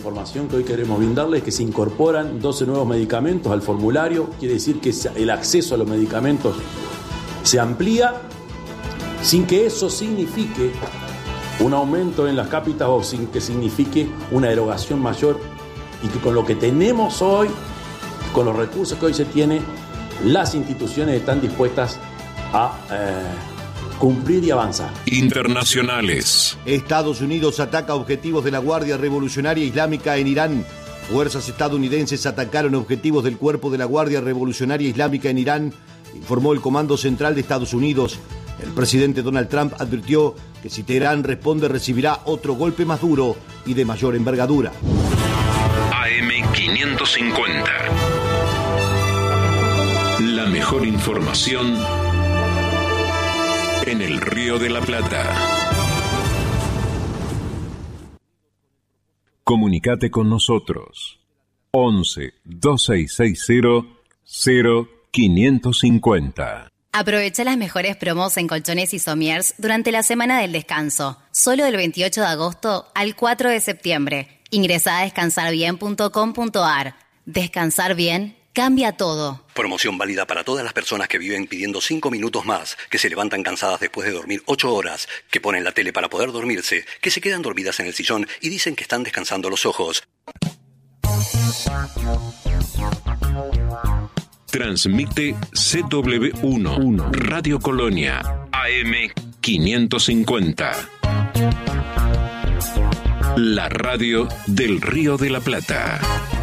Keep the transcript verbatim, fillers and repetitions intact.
información que hoy queremos brindarles es que se incorporan doce nuevos medicamentos al formulario. Quiere decir que el acceso a los medicamentos se amplía sin que eso signifique un aumento en las cápitas o sin que signifique una erogación mayor, y que con lo que tenemos hoy, con los recursos que hoy se tiene, las instituciones están dispuestas a eh, cumplir y avanzar. Internacionales. Estados Unidos ataca objetivos de la Guardia Revolucionaria Islámica en Irán. Fuerzas estadounidenses atacaron objetivos del Cuerpo de la Guardia Revolucionaria Islámica en Irán, informó el Comando Central de Estados Unidos. El presidente Donald Trump advirtió que si Teherán responde recibirá otro golpe más duro y de mayor envergadura. A M quinientos cincuenta. La mejor información en el Río de la Plata. Comunicate con nosotros. once, dos seis seis cero, cero quinientos cincuenta. Aprovecha las mejores promos en colchones y somiers durante la semana del descanso. Solo del veintiocho de agosto al cuatro de septiembre. Ingresá a descansar bien punto com punto a r. Descansar bien cambia todo. Promoción válida para todas las personas que viven pidiendo cinco minutos más, que se levantan cansadas después de dormir ocho horas, que ponen la tele para poder dormirse, que se quedan dormidas en el sillón y dicen que están descansando los ojos. Transmite C W uno, Radio Colonia, A M quinientos cincuenta. La radio del Río de la Plata.